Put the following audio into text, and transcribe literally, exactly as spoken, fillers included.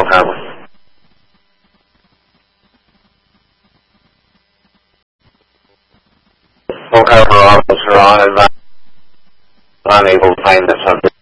cover. Full cover officer on advise. Unable to find the subject.